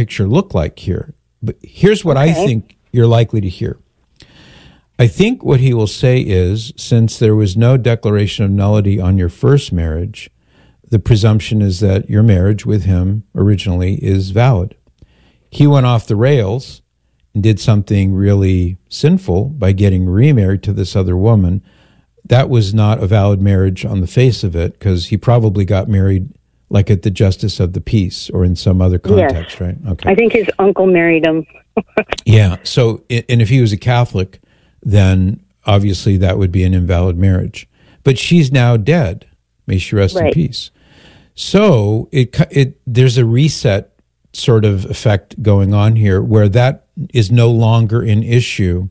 picture look like here? But here's what I think you're likely to hear. I think what he will say is, since there was no declaration of nullity on your first marriage, the presumption is that your marriage with him originally is valid. He went off the rails and did something really sinful by getting remarried to this other woman. That was not a valid marriage on the face of it, because he probably got married like at the Justice of the Peace or in some other context, right? Okay. I think his uncle married him. Yeah. So, and if he was a Catholic, then obviously that would be an invalid marriage. But she's now dead. May she rest in peace. So there's a reset sort of effect going on here where that is no longer an issue.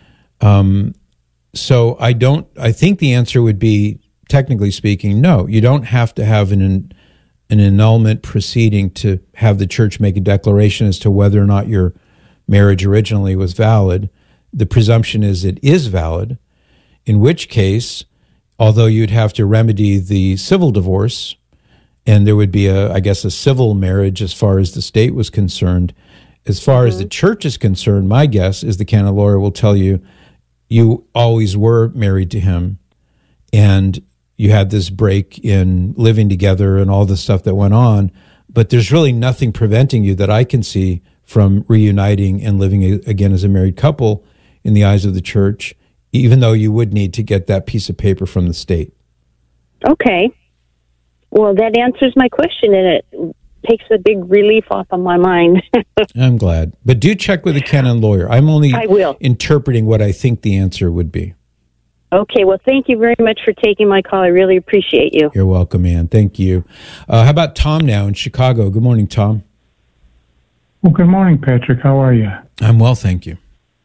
So I think the answer would be, technically speaking, no. You don't have to have an annulment proceeding to have the church make a declaration as to whether or not your marriage originally was valid. The presumption is it is valid, in which case, although you'd have to remedy the civil divorce, and there would be a civil marriage as far as the state was concerned, as far as the church is concerned, my guess is the canon lawyer will tell you, you always were married to him, and you had this break in living together and all the stuff that went on, but there's really nothing preventing you that I can see from reuniting and living again as a married couple in the eyes of the church, even though you would need to get that piece of paper from the state. Okay. Well, that answers my question, and it takes a big relief off of my mind. I'm glad. But do check with a canon lawyer. I'm only interpreting what I think the answer would be. Okay. Well, thank you very much for taking my call. I really appreciate you. You're welcome, Ann. Thank you. How about Tom now in Chicago? Good morning, Tom. Well, good morning, Patrick. How are you? I'm well, thank you.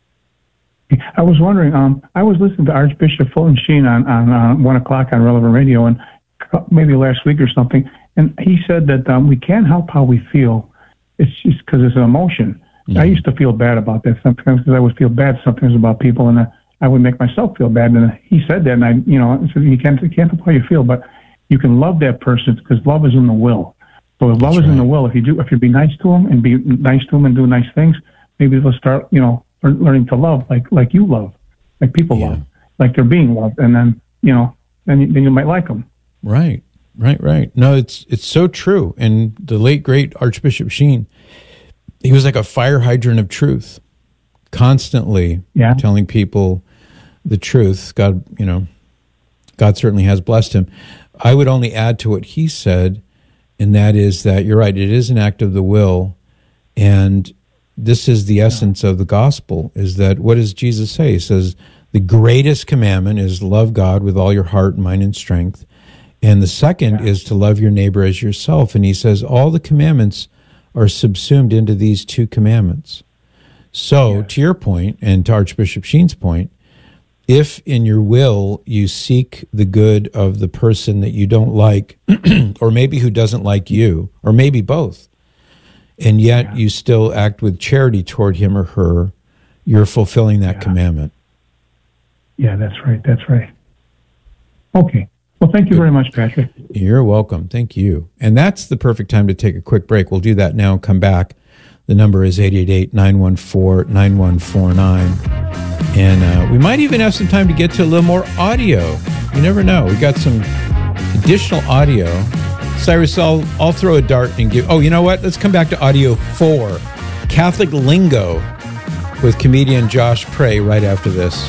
I was wondering, I was listening to Archbishop Fulton Sheen on 1 o'clock on Relevant Radio, and maybe last week or something, and he said that we can't help how we feel. It's just because it's an emotion. Mm-hmm. I used to feel bad about that sometimes, because I would feel bad sometimes about people, and I would make myself feel bad. And he said that, and I said, you can't help how you feel, but you can love that person because love is in the will. So if love is in the will, if you be nice to them and be nice to them and do nice things, maybe they'll start, learning to love like you love, like people love, like they're being loved, and then then you might like them. Right. No, it's so true. And the late great Archbishop Sheen, he was like a fire hydrant of truth, constantly telling people the truth. God certainly has blessed him. I would only add to what he said, and that is that you're right. It is an act of the will, and this is the essence of the gospel, is that what does Jesus say? He says, the greatest commandment is love God with all your heart, mind, and strength. And the second is to love your neighbor as yourself. And he says all the commandments are subsumed into these two commandments. So to your point, and to Archbishop Sheen's point, if in your will you seek the good of the person that you don't like, or maybe who doesn't like you, or maybe both, and yet you still act with charity toward him or her, you're fulfilling that commandment. Yeah, that's right. Okay. Well, thank you very much, Patrick. You're welcome. Thank you. And that's the perfect time to take a quick break. We'll do that now and come back. The number is 888-914-9149. And we might even have some time to get to a little more audio. You never know. We got some additional audio. Cyrus, I'll throw a dart and give... Oh, you know what? Let's come back to audio 4. Catholic Lingo with comedian Josh Prey right after this.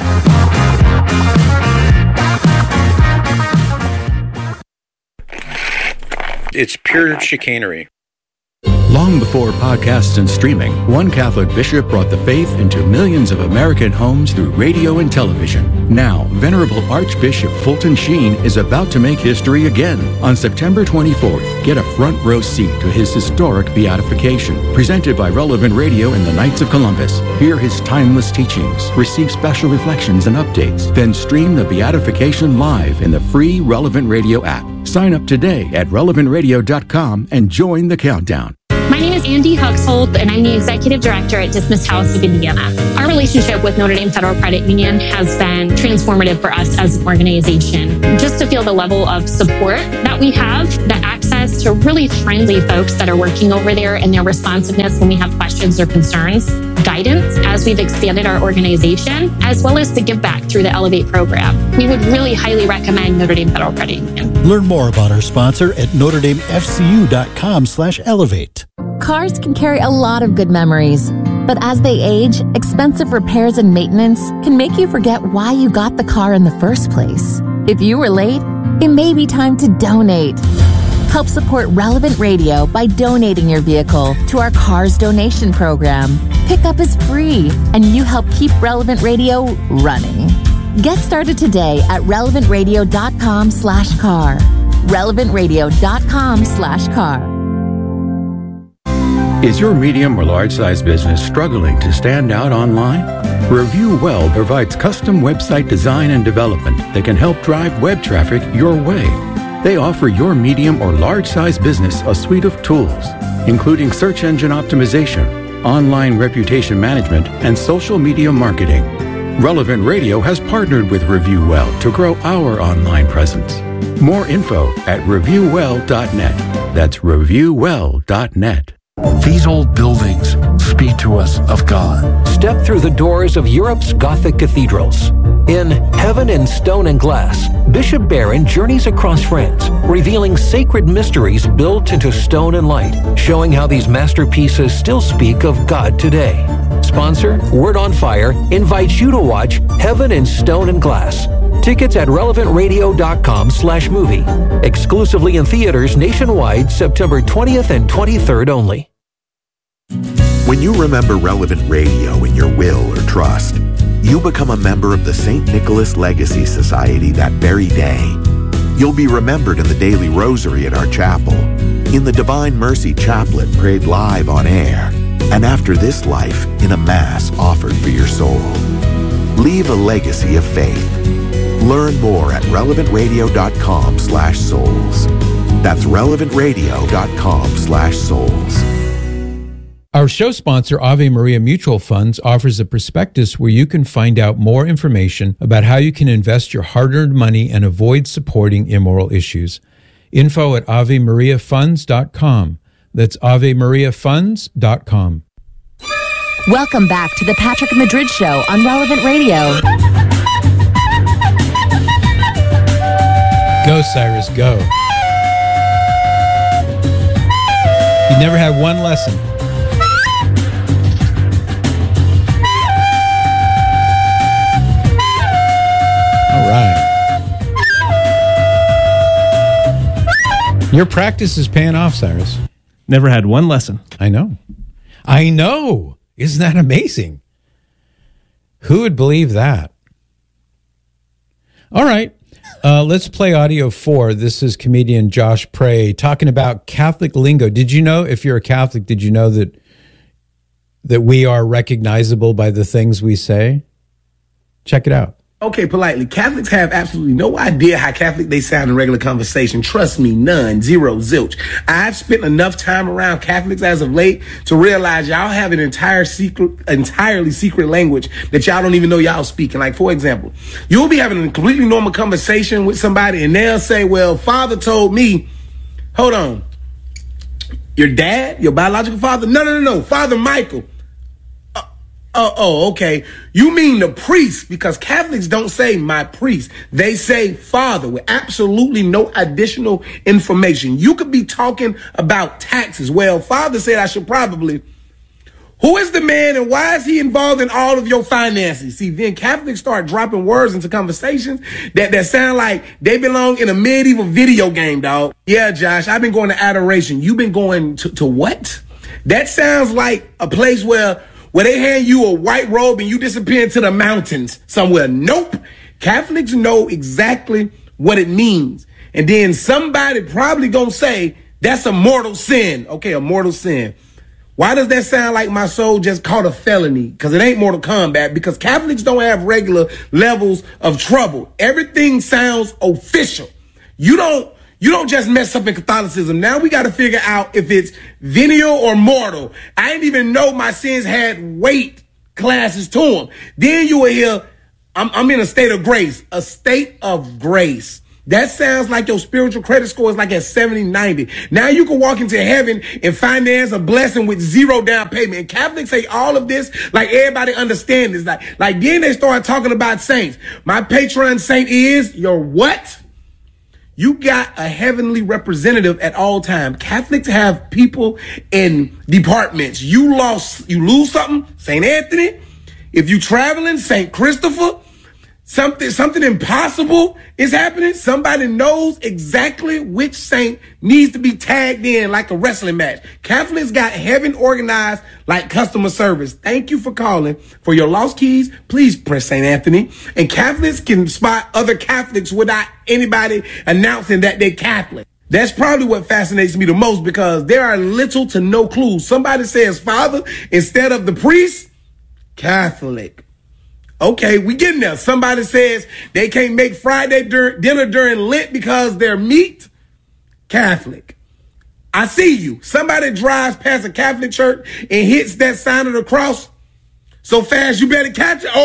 It's pure chicanery. Long before podcasts and streaming, one Catholic bishop brought the faith into millions of American homes through radio and television. Now, Venerable Archbishop Fulton Sheen is about to make history again. On September 24th, get a front row seat to his historic beatification, presented by Relevant Radio and the Knights of Columbus. Hear his timeless teachings, receive special reflections and updates, then stream the beatification live in the free Relevant Radio app. Sign up today at relevantradio.com and join the countdown. My name is Andy Huxhold, and I'm the Executive Director at Dismissed House of Indiana. Our relationship with Notre Dame Federal Credit Union has been transformative for us as an organization. Just to feel the level of support that we have, the access access to really friendly folks that are working over there and their responsiveness when we have questions or concerns, guidance as we've expanded our organization, as well as the give back through the Elevate program. We would really highly recommend Notre Dame Federal Credit Union. Learn more about our sponsor at NotreDameFCU.com/elevate. Cars can carry a lot of good memories, but as they age, expensive repairs and maintenance can make you forget why you got the car in the first place. If you were late, it may be time to donate. Help support Relevant Radio by donating your vehicle to our Cars Donation Program. Pickup is free, and you help keep Relevant Radio running. Get started today at relevantradio.com/car. relevantradio.com/car. Is your medium or large-size business struggling to stand out online? Review Well provides custom website design and development that can help drive web traffic your way. They offer your medium or large-size business a suite of tools, including search engine optimization, online reputation management, and social media marketing. Relevant Radio has partnered with Review Well to grow our online presence. More info at reviewwell.net. That's reviewwell.net. These old buildings speak to us of God. Step through the doors of Europe's Gothic cathedrals. In Heaven in Stone and Glass, Bishop Barron journeys across France, revealing sacred mysteries built into stone and light, showing how these masterpieces still speak of God today. Sponsor, Word on Fire, invites you to watch Heaven in Stone and Glass. Tickets at relevantradio.com/movie. Exclusively in theaters nationwide, September 20th and 23rd only. When you remember Relevant Radio in your will or trust, you become a member of the St. Nicholas Legacy Society that very day. You'll be remembered in the daily rosary at our chapel, in the Divine Mercy Chaplet prayed live on air, and after this life in a Mass offered for your soul. Leave a legacy of faith. Learn more at relevantradio.com/souls. That's relevantradio.com/souls. Our show sponsor, Ave Maria Mutual Funds, offers a prospectus where you can find out more information about how you can invest your hard-earned money and avoid supporting immoral issues. Info at AveMariaFunds.com. That's AveMariaFunds.com. Welcome back to the Patrick Madrid Show on Relevant Radio. Go, Cyrus, go. You never had one lesson. All right. Your practice is paying off, Cyrus. Never had one lesson. I know. I know. Isn't that amazing? Who would believe that? All right. Let's play audio 4. This is comedian Josh Prey talking about Catholic lingo. Did you know, if you're a Catholic, did you know that we are recognizable by the things we say? Check it out. Okay, politely. Catholics have absolutely no idea how Catholic they sound in regular conversation. Trust me, none, zero, zilch. I've spent enough time around Catholics as of late to realize y'all have an entirely secret language that y'all don't even know y'all speaking. Like, for example, you'll be having a completely normal conversation with somebody and they'll say, well, Father told me, hold on, your dad, your biological father? No, Father Michael. Oh, okay. You mean the priest, because Catholics don't say my priest. They say father with absolutely no additional information. You could be talking about taxes. Well, Father said I should probably. Who is the man and why is he involved in all of your finances? See, then Catholics start dropping words into conversations that sound like they belong in a medieval video game, dog. Yeah, Josh, I've been going to adoration. You've been going to what? That sounds like a place where they hand you a white robe and you disappear into the mountains somewhere. Nope. Catholics know exactly what it means. And then somebody probably gonna say, that's a mortal sin. Okay, a mortal sin. Why does that sound like my soul just caught a felony? Because it ain't Mortal Kombat. Because Catholics don't have regular levels of trouble. Everything sounds official. You don't just mess up in Catholicism. Now we got to figure out if it's venial or mortal. I didn't even know my sins had weight classes to them. Then you will hear, I'm in a state of grace. A state of grace. That sounds like your spiritual credit score is like at 70, 90. Now you can walk into heaven and finance a blessing with 0 down payment. And Catholics say all of this like everybody understands this. Like then they start talking about saints. My patron saint is your what? You got a heavenly representative at all times. Catholics have people in departments. You lose something, St. Anthony. If you traveling, St. Christopher. Something impossible is happening. Somebody knows exactly which saint needs to be tagged in like a wrestling match. Catholics got heaven organized like customer service. Thank you for calling. For your lost keys, please press St. Anthony. And Catholics can spot other Catholics without anybody announcing that they're Catholic. That's probably what fascinates me the most, because there are little to no clues. Somebody says father instead of the priest, Catholic. Okay, we getting there. Somebody says they can't make Friday dinner during Lent because they're meat, Catholic. I see you. Somebody drives past a Catholic church and hits that sign of the cross so fast you better catch it.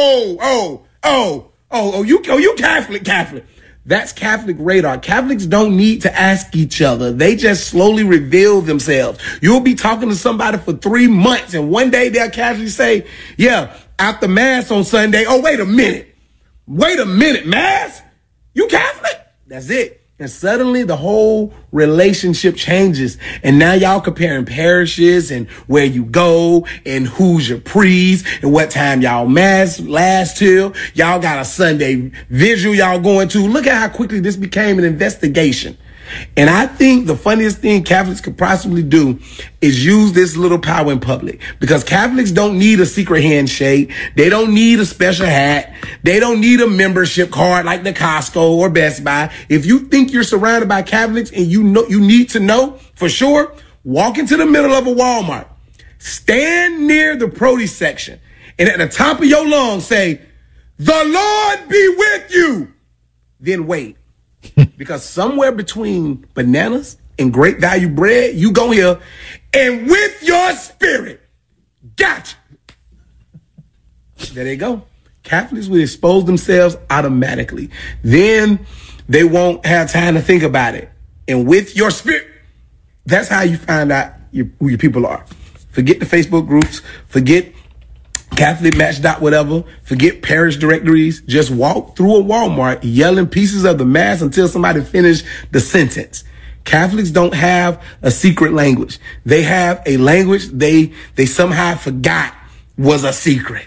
You Catholic. That's Catholic radar. Catholics don't need to ask each other. They just slowly reveal themselves. You'll be talking to somebody for 3 months and one day they'll casually say, yeah, after Mass on Sunday, oh, wait a minute, Mass? You Catholic? That's it. And suddenly the whole relationship changes. And now y'all comparing parishes and where you go and who's your priest and what time y'all Mass lasts till. Y'all got a Sunday vigil y'all going to. Look at how quickly this became an investigation. And I think the funniest thing Catholics could possibly do is use this little power in public, because Catholics don't need a secret handshake. They don't need a special hat. They don't need a membership card like the Costco or Best Buy. If you think you're surrounded by Catholics and you need to know for sure, walk into the middle of a Walmart, stand near the produce section, and at the top of your lungs say, "The Lord be with you." Then wait. Because somewhere between bananas and great value bread, you go here, and with your spirit, gotcha. There they go. Catholics will expose themselves automatically. Then they won't have time to think about it. And with your spirit, that's how you find out who your people are. Forget the Facebook groups. Forget Catholic Match. Whatever. Forget parish directories. Just walk through a Walmart yelling pieces of the Mass until somebody finished the sentence. Catholics don't have a secret language. They have a language they somehow forgot was a secret.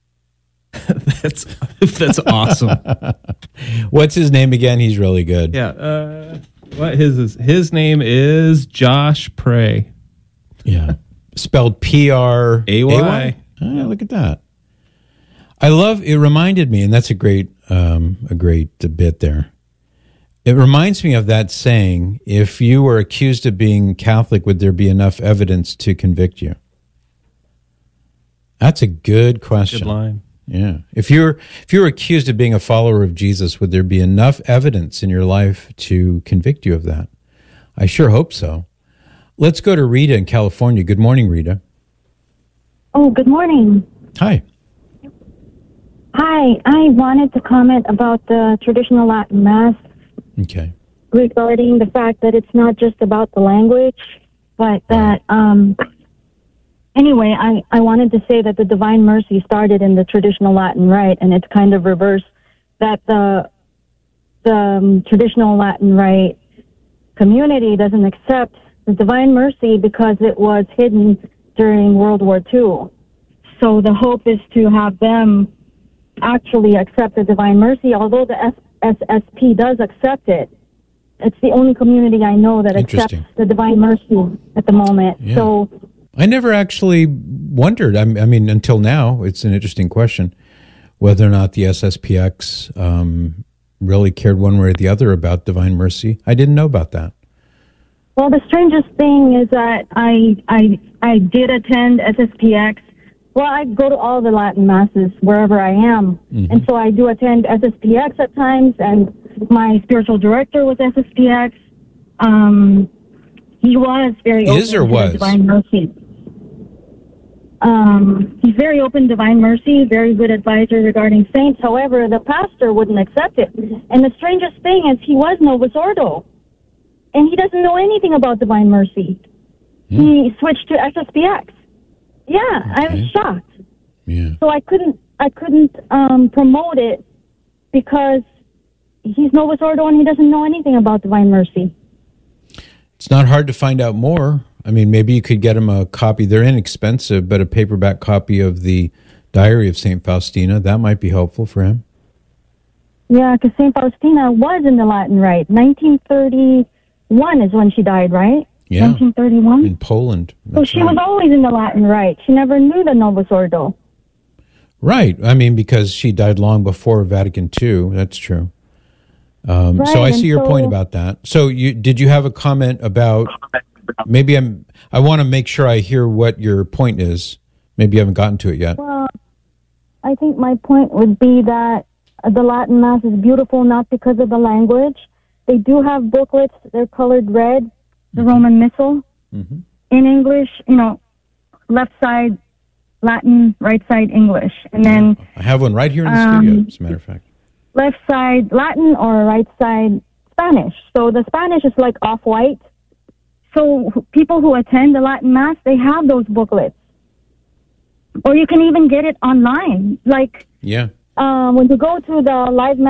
That's awesome. What's his name again? He's really good. Yeah. What his name is Josh Pray. Yeah. Spelled P-R-A-Y. Oh, look at that. It reminded me, and that's a great bit there. It reminds me of that saying, if you were accused of being Catholic, would there be enough evidence to convict you? That's a good question. Good line. Yeah. If you're accused of being a follower of Jesus, would there be enough evidence in your life to convict you of that? I sure hope so. Let's go to Rita in California. Good morning, Rita. Oh, good morning. Hi. Hi. I wanted to comment about the traditional Latin Mass. Okay. Regarding the fact that it's not just about the language, but that, anyway, I wanted to say that the Divine Mercy started in the traditional Latin Rite, and it's kind of reversed, that the traditional Latin Rite community doesn't accept the Divine Mercy because it was hidden during World War II. So the hope is to have them actually accept the Divine Mercy, although the SSP does accept it. It's the only community I know that accepts the Divine Mercy at the moment. Yeah. So I never actually wondered, I mean, until now, it's an interesting question, whether or not the SSPX really cared one way or the other about Divine Mercy. I didn't know about that. Well, the strangest thing is that I did attend SSPX. Well, I go to all the Latin Masses wherever I am. Mm-hmm. And so I do attend SSPX at times, and my spiritual director was SSPX. He was very open to the Divine Mercy. He's very open, Divine Mercy, very good advisor regarding saints. However, the pastor wouldn't accept it. And the strangest thing is he was Novus Ordo, and he doesn't know anything about Divine Mercy. He switched to SSPX. Yeah, I was shocked. Yeah. So I couldn't promote it because he's Novus Ordo and he doesn't know anything about Divine Mercy. It's not hard to find out more. I mean, maybe you could get him a copy. They're inexpensive, but a paperback copy of the Diary of St. Faustina, that might be helpful for him. Yeah, because St. Faustina was in the Latin Rite. 1931 is when she died, right? Yeah. 1931? In Poland. So she was always in the Latin Rite. She never knew the Novus Ordo. Right. I mean, because she died long before Vatican II. That's true. Right, so I see your point about that. So did you have a comment about... Maybe I want to make sure I hear what your point is. Maybe you haven't gotten to it yet. Well, I think my point would be that the Latin Mass is beautiful not because of the language. They do have booklets. They're colored red, the Roman Missal. In English, left side Latin, right side English. And then... I have one right here in the studio, as a matter of fact. Left side Latin or right side Spanish. So the Spanish is like off-white. So people who attend the Latin Mass, they have those booklets. Or you can even get it online. Like, when you go to the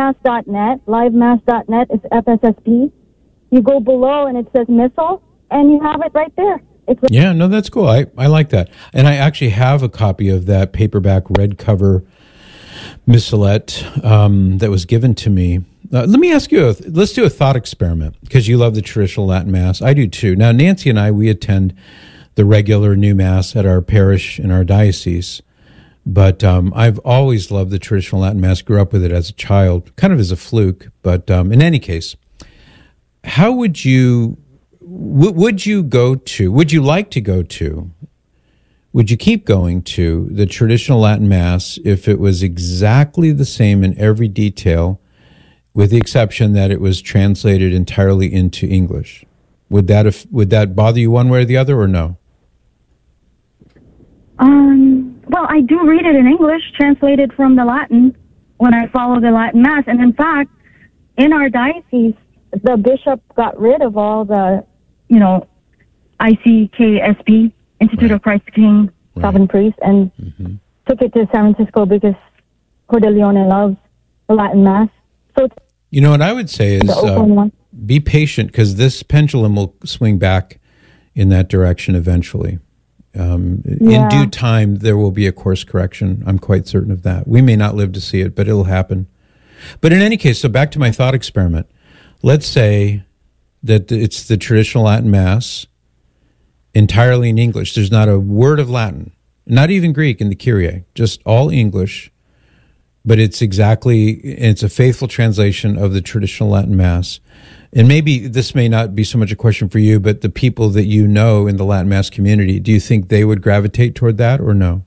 livemass.net is FSSP. You go below and it says Missal, and you have it right there. That's cool. I like that. And I actually have a copy of that paperback red cover missalette that was given to me. Let me ask you, let's do a thought experiment, because you love the traditional Latin Mass. I do too. Now, Nancy and I, we attend the regular new Mass at our parish in our diocese, but I've always loved the traditional Latin Mass, grew up with it as a child, kind of as a fluke. But in any case, how would you like to go to, would you keep going to the traditional Latin Mass if it was exactly the same in every detail, with the exception that it was translated entirely into English? Would that bother you one way or the other, or no? Well, I do read it in English, translated from the Latin, when I follow the Latin Mass. And in fact, in our diocese, the bishop got rid of all the, ICKSP, Institute of Christ the King, Sovereign Priest, and took it to San Francisco because Coeur de Leon loves the Latin Mass. So what I would say is be patient, because this pendulum will swing back in that direction eventually. In due time, there will be a course correction. I'm quite certain of that. We may not live to see it, but it'll happen. But in any case, so back to my thought experiment. Let's say that it's the traditional Latin Mass entirely in English. There's not a word of Latin, not even Greek in the Kyrie, just all English. But it's a faithful translation of the traditional Latin Mass. And maybe this may not be so much a question for you, but the people that you know in the Latin Mass community, do you think they would gravitate toward that or no?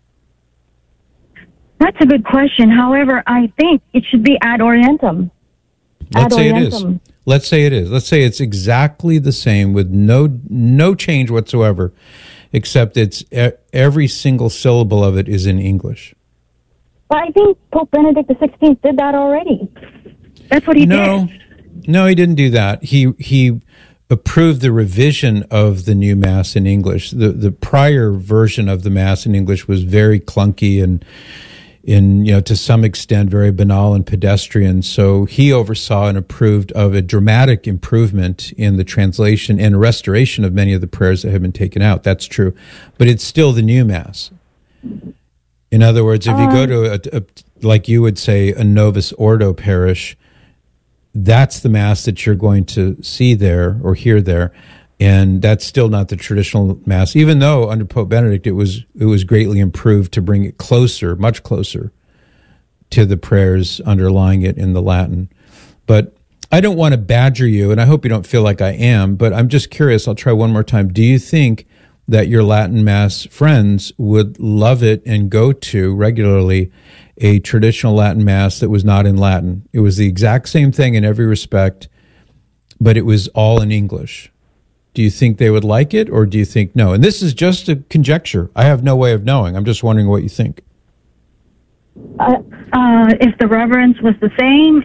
That's a good question. However, I think it should be ad orientem. Let's say it is. Let's say it is. Let's say it's exactly the same with no change whatsoever, except it's every single syllable of it is in English. But I think Pope Benedict XVI did that already. That's what he did. No, he didn't do that. He approved the revision of the new Mass in English. The prior version of the Mass in English was very clunky and to some extent very banal and pedestrian. So he oversaw and approved of a dramatic improvement in the translation and restoration of many of the prayers that have been taken out. That's true. But it's still the new Mass. In other words, if you go to, like you would say, a Novus Ordo parish, that's the Mass that you're going to see there or hear there. And that's still not the traditional Mass, even though under Pope Benedict it was greatly improved to bring it closer, much closer, to the prayers underlying it in the Latin. But I don't want to badger you, and I hope you don't feel like I am, but I'm just curious. I'll try one more time. Do you think that your Latin Mass friends would love it and go to regularly a traditional Latin Mass that was not in Latin? It was the exact same thing in every respect, but it was all in English. Do you think they would like it, or do you think no? And this is just a conjecture. I have no way of knowing. I'm just wondering what you think. If the reverence was the same,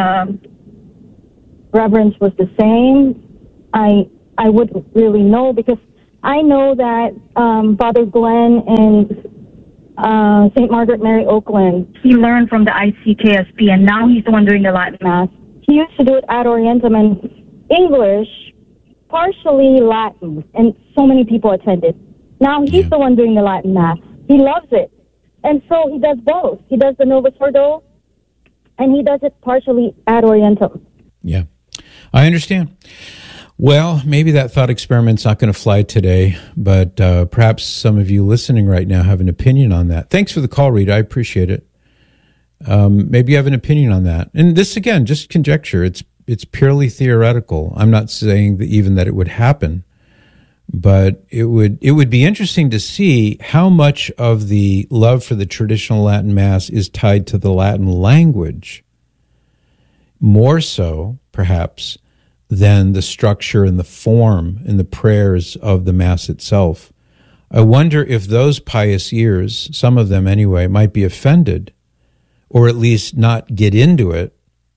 I wouldn't really know, because I know that Father Glenn in St. Margaret Mary Oakland, he learned from the ICKSP, and now he's the one doing the Latin Mass. He used to do it ad orientem in English, partially Latin, and so many people attended. Now he's the one doing the Latin Mass. He loves it. And so he does both. He does the Novus Ordo, and he does it partially ad orientem. Yeah, I understand. Well, maybe that thought experiment's not going to fly today, but perhaps some of you listening right now have an opinion on that. Thanks for the call, Rita. I appreciate it. Maybe you have an opinion on that. And this, again, just conjecture. It's purely theoretical. I'm not saying that even that it would happen, but it would be interesting to see how much of the love for the traditional Latin Mass is tied to the Latin language, more so, perhaps, than the structure and the form and the prayers of the Mass itself. I wonder if those pious ears, some of them anyway, might be offended, or at least not get into it,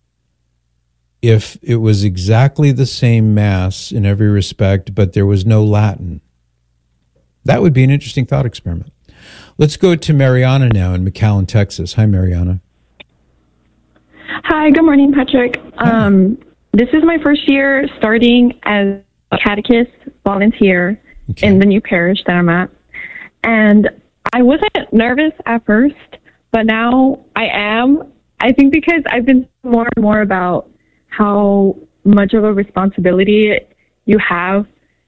if it was exactly the same Mass in every respect, but there was no Latin. That would be an interesting thought experiment. Let's go to Mariana now in McAllen, Texas. Hi, Mariana. Hi, good morning, Patrick. This is my first year starting as a catechist volunteer in the new parish that I'm at. And I wasn't nervous at first, but now I am. I think because I've been more and more about how much of a responsibility you have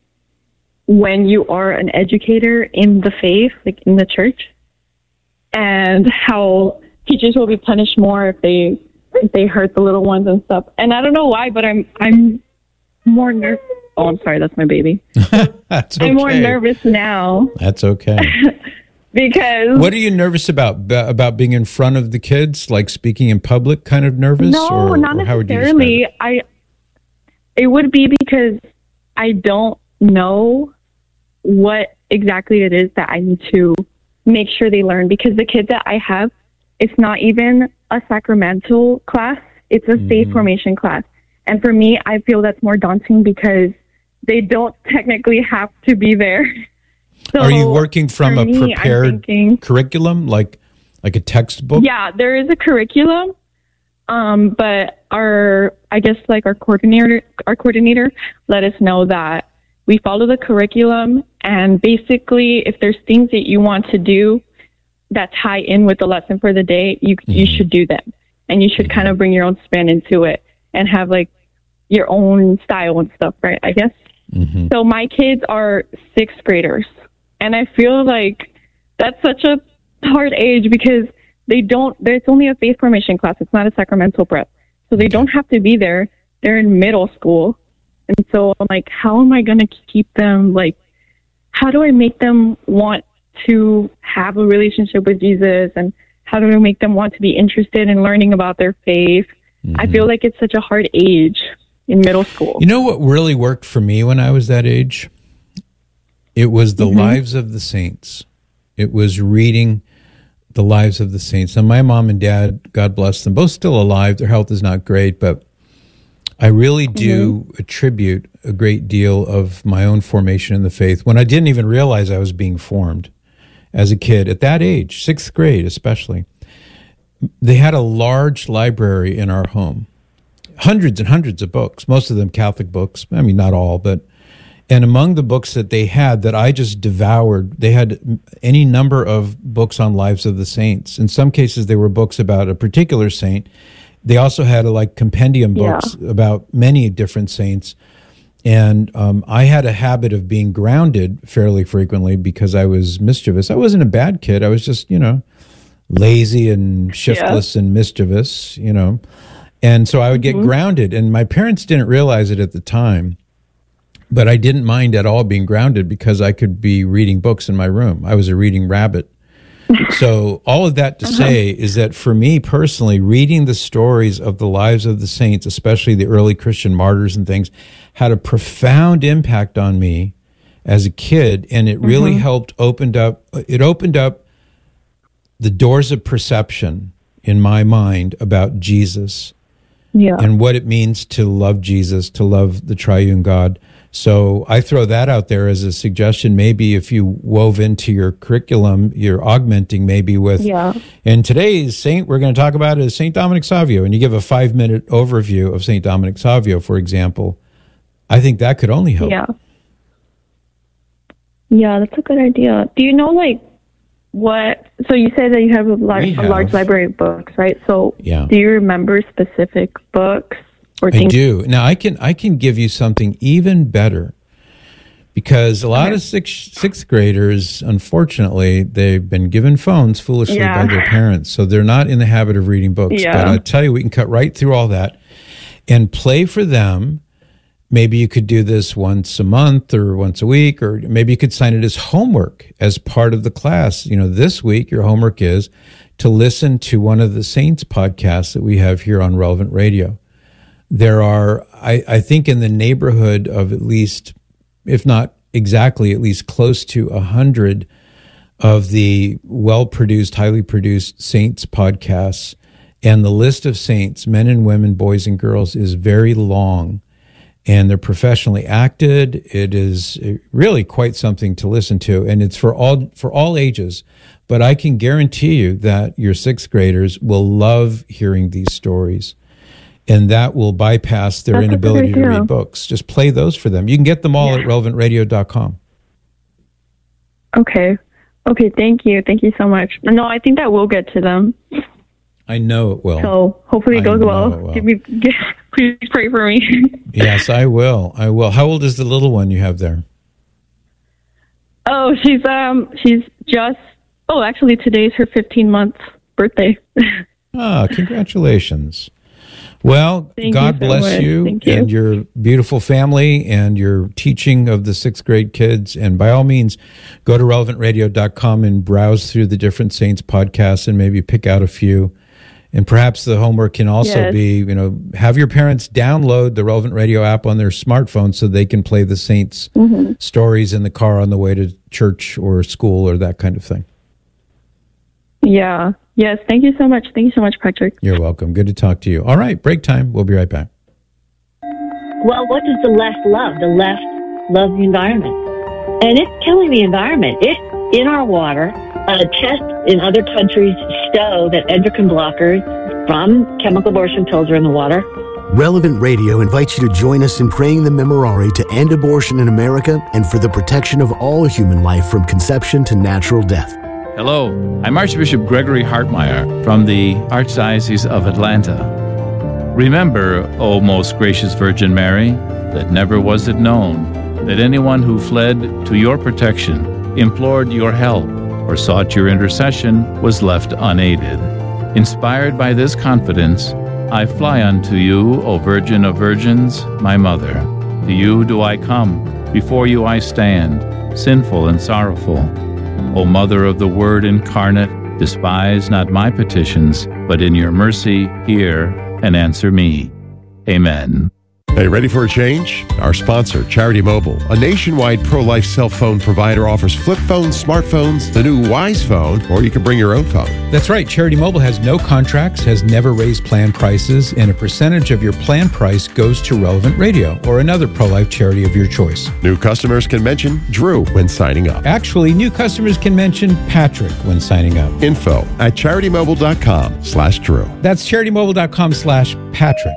when you are an educator in the faith, like in the church, and how teachers will be punished more if they hurt the little ones and stuff. And I don't know why, but I'm more nervous. Oh, I'm sorry, that's my baby. That's okay. I'm more nervous now. That's okay. Because what are you nervous about? About being in front of the kids, like speaking in public, kind of nervous? No, not necessarily. It would be because I don't know what exactly it is that I need to make sure they learn, because the kids that I have, it's not even a sacramental class. It's a faith formation class. And for me, I feel that's more daunting because they don't technically have to be there. So are you working from a prepared curriculum, like a textbook? Yeah, there is a curriculum. But our coordinator let us know that we follow the curriculum, and basically if there's things that you want to do that tie in with the lesson for the day, you should do them, and you should kind of bring your own spin into it and have like your own style and stuff, right? I guess. So my kids are 6th graders, and I feel like that's such a hard age because there's only a faith formation class. It's not a sacramental prep. So they don't have to be there. They're in middle school. And so I'm like, how am I going to keep them, like, how do I make them want to have a relationship with Jesus, and how do I make them want to be interested in learning about their faith? I feel like it's such a hard age in middle school. You know what really worked for me when I was that age? It was the lives of the saints. It was reading the lives of the saints. And my mom and dad, God bless them, both still alive. Their health is not great, but I really do attribute a great deal of my own formation in the faith when I didn't even realize I was being formed as a kid at that age, 6th grade especially. They had a large library in our home, hundreds and hundreds of books, most of them Catholic books. I mean, not all, but, and among the books that they had that I just devoured, they had any number of books on lives of the saints. In some cases, they were books about a particular saint. They also had like compendium books about many different saints. And I had a habit of being grounded fairly frequently because I was mischievous. I wasn't a bad kid. I was just, lazy and shiftless and mischievous, And so I would get grounded. And my parents didn't realize it at the time, but I didn't mind at all being grounded because I could be reading books in my room. I was a reading rabbit. So all of that to say is that for me personally, reading the stories of the lives of the saints, especially the early Christian martyrs and things, had a profound impact on me as a kid, and it really opened up the doors of perception in my mind about Jesus and what it means to love Jesus, to love the triune God. So I throw that out there as a suggestion. Maybe if you wove into your curriculum, you're augmenting maybe with, and today's saint we're going to talk about is St. Dominic Savio, and you give a 5-minute overview of St. Dominic Savio, for example. I think that could only help. Yeah, that's a good idea. Do you know, like, what? So you said that you have a large library of books, right? So do you remember specific books or things? I do. Now I can give you something even better, because a lot of sixth graders, unfortunately, they've been given phones foolishly by their parents, so they're not in the habit of reading books. But I tell you, we can cut right through all that and play for them. Maybe you could do this once a month or once a week, or maybe you could sign it as homework as part of the class. You know, this week your homework is to listen to one of the Saints podcasts that we have here on Relevant Radio. There are, I think, in the neighborhood of at least, if not exactly, at least close to 100 of the well-produced, highly produced Saints podcasts. And the list of saints, men and women, boys and girls, is very long. And they're professionally acted. It is really quite something to listen to, and it's for all ages. But I can guarantee you that your sixth graders will love hearing these stories, and that will bypass their inability to read books. Just play those for them. You can get them all at relevantradio.com. Okay, thank you so much. No, I think that will get to them. I know it will. So hopefully it goes well. Please pray for me. Yes, I will. How old is the little one you have there? Oh, she's just. Oh, actually, today's her 15-month birthday. Congratulations. Well, God bless you and your beautiful family and your teaching of the sixth grade kids. And by all means, go to relevantradio.com and browse through the different Saints podcasts and maybe pick out a few. And perhaps the homework can also be, have your parents download the Relevant Radio app on their smartphone so they can play the Saints stories in the car on the way to church or school or that kind of thing. Yeah. Yes. Thank you so much. Thank you so much, Patrick. You're welcome. Good to talk to you. All right. Break time. We'll be right back. Well, what does the left love? The left loves the environment. And it's killing the environment. It's in our water. Tests in other countries show that endocrine blockers from chemical abortion pills are in the water. Relevant Radio invites you to join us in praying the Memorare to end abortion in America and for the protection of all human life from conception to natural death. Hello, I'm Archbishop Gregory Hartmeyer from the Archdiocese of Atlanta. Remember, O most gracious Virgin Mary, that never was it known that anyone who fled to your protection, implored your help, or sought your intercession was left unaided. Inspired by this confidence, I fly unto you, O Virgin of Virgins, my Mother. To you do I come, before you I stand, sinful and sorrowful. O Mother of the Word incarnate, despise not my petitions, but in your mercy hear and answer me. Amen. Hey, ready for a change? Our sponsor, Charity Mobile, a nationwide pro-life cell phone provider, offers flip phones, smartphones, the new Wise Phone, or you can bring your own phone. That's right. Charity Mobile has no contracts, has never raised plan prices, and a percentage of your plan price goes to Relevant Radio or another pro-life charity of your choice. New customers can mention Drew when signing up. Actually, new customers can mention Patrick when signing up. Info at CharityMobile.com/Drew. That's CharityMobile.com/Patrick.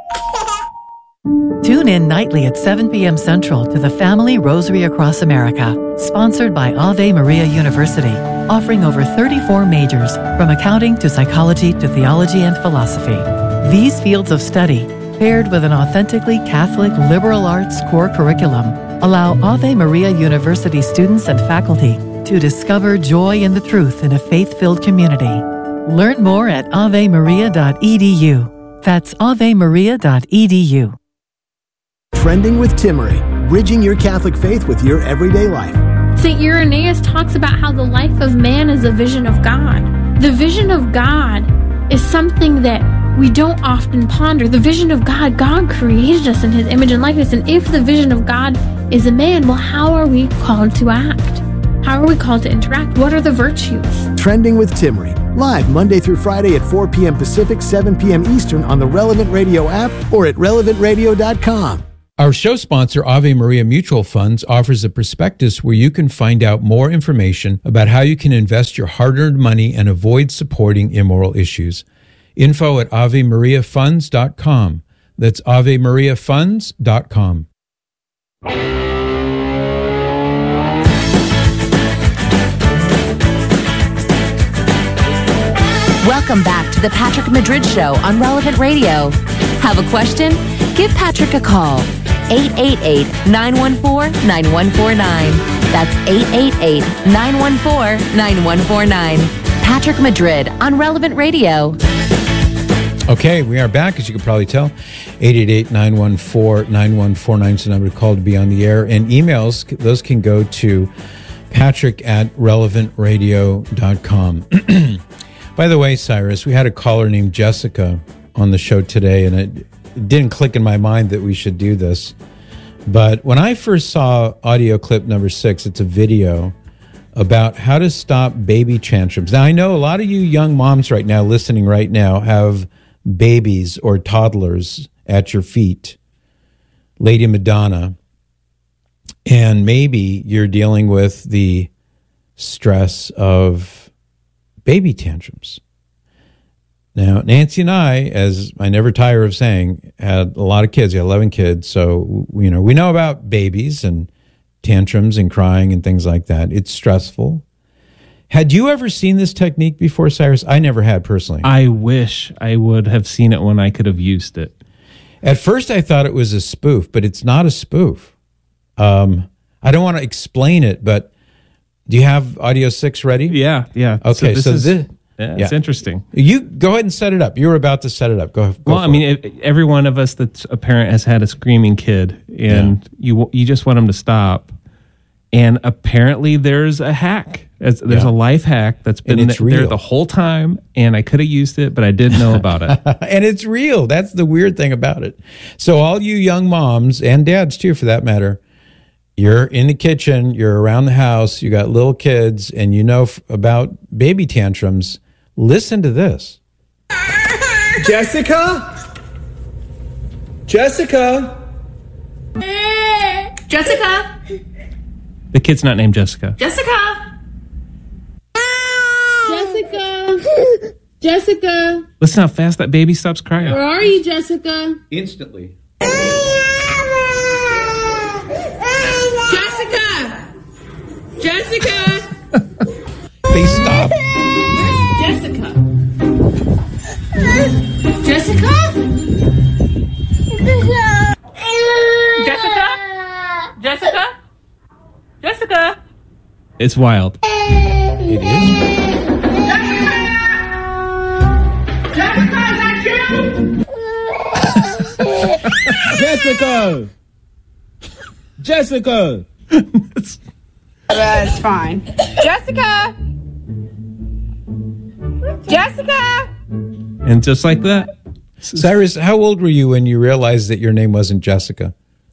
Tune in nightly at 7 p.m. Central to the Family Rosary Across America, sponsored by Ave Maria University, offering over 34 majors, from accounting to psychology to theology and philosophy. These fields of study, paired with an authentically Catholic liberal arts core curriculum, allow Ave Maria University students and faculty to discover joy in the truth in a faith-filled community. Learn more at avemaria.edu. That's avemaria.edu. Trending with Timmerie, bridging your Catholic faith with your everyday life. St. Irenaeus talks about how the life of man is a vision of God. The vision of God is something that we don't often ponder. The vision of God, God created us in his image and likeness. And if the vision of God is a man, well, how are we called to act? How are we called to interact? What are the virtues? Trending with Timmery, live Monday through Friday at 4 p.m. Pacific, 7 p.m. Eastern on the Relevant Radio app or at relevantradio.com. Our show sponsor, Ave Maria Mutual Funds, offers a prospectus where you can find out more information about how you can invest your hard-earned money and avoid supporting immoral issues. Info at AveMariaFunds.com. That's AveMariaFunds.com. Welcome back to the Patrick Madrid Show on Relevant Radio. Have a question? Give Patrick a call. 888-914-9149. That's 888-914-9149. Patrick Madrid on Relevant Radio. Okay, we are back, as you can probably tell. 888-914-9149 is the number to call to be on the air. And emails, those can go to patrick@relevantradio.com. By the way, Cyrus, we had a caller named Jessica on the show today, and it didn't click in my mind that we should do this. But when I first saw audio clip number 6, it's a video about how to stop baby tantrums. Now, I know a lot of you young moms right now listening right now have babies or toddlers at your feet, Lady Madonna, and maybe you're dealing with the stress of baby tantrums. Now, Nancy and I, as I never tire of saying, had a lot of kids. We had 11 kids, so we know about babies and tantrums and crying and things like that. It's stressful. Had you ever seen this technique before, Cyrus? I never had personally. I wish I would have seen it when I could have used it. At first, I thought it was a spoof, but it's not a spoof. I don't want to explain it, but do you have Audio 6 ready? Yeah. Okay, it's interesting. You go ahead and set it up. You were about to set it up. Go well, I mean, every one of us that's a parent has had a screaming kid, and you just want them to stop. And apparently there's a hack. There's a life hack that's been there the whole time, and I could have used it, but I didn't know about it. And it's real. That's the weird thing about it. So all you young moms, and dads too for that matter, you're in the kitchen, you're around the house, you got little kids, and you know about baby tantrums. Listen to this. Jessica? The kid's not named Jessica. Jessica. Listen how fast that baby stops crying. Where are you, Jessica? Instantly. Jessica. They stop. Jessica. It's wild. It is. Jessica. That's fine. Jessica. And just like that. Cyrus, how old were you when you realized that your name wasn't Jessica?